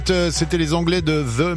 C'était les Anglais de The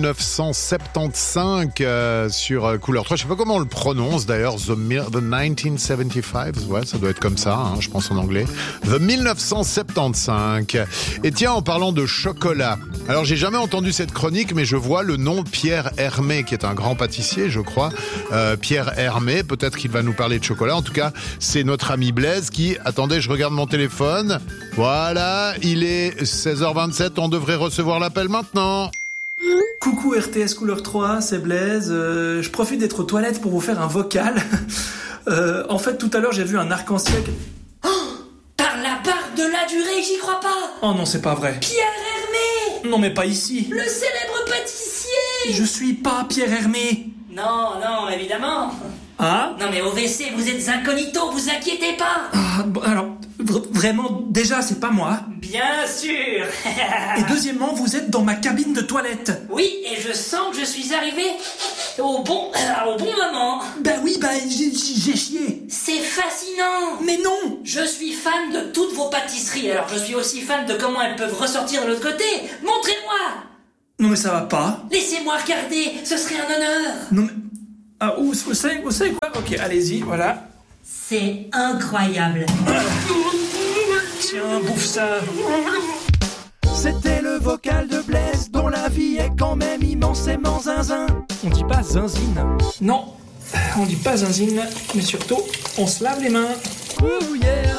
1975 sur Couleur 3. Je sais pas comment on le prononce d'ailleurs. The 1975. Ouais, ça doit être comme ça, je pense en anglais. The 1975. Et tiens, en parlant de chocolat. Alors, j'ai jamais entendu cette chronique, mais je vois le nom Pierre Hermé, qui est un grand pâtissier, je crois. Pierre Hermé, peut-être qu'il va nous parler de chocolat. En tout cas, c'est notre ami Blaise qui... Attendez, je regarde mon téléphone. Voilà, il est 16h27. On devrait recevoir l'appel maintenant. Coucou RTS Couleur 3, c'est Blaise. Je profite d'être aux toilettes pour vous faire un vocal. En fait, tout à l'heure, j'ai vu un arc-en-ciel. Par la barre de la durée, j'y crois pas. Oh non, c'est pas vrai. Pierre Hermé, Non, mais pas ici. le célèbre pâtissier. Je suis pas Pierre Hermé. Non, évidemment. Ah Non mais au WC, vous êtes incognito, vous inquiétez pas. bon, alors, vraiment, déjà, c'est pas moi. Bien sûr. Et deuxièmement, vous êtes dans ma cabine de toilette. Oui, et je sens que je suis arrivé au bon moment. Oui, j'ai chié. C'est fascinant. Mais non. Je suis fan de toutes vos pâtisseries, alors je suis aussi fan de comment elles peuvent ressortir de l'autre côté. Montrez-moi. Non, mais ça va pas. Laissez-moi regarder, ce serait un honneur. Non, mais... Ah, vous savez quoi? Ok, allez-y, voilà. C'est incroyable. Tiens, bouffe ça. C'était le vocal de Blaise, dont la vie est quand même immensément zinzin. On dit pas zinzine. Non, on dit pas zinzine, mais surtout, on se lave les mains. Ouh, yeah.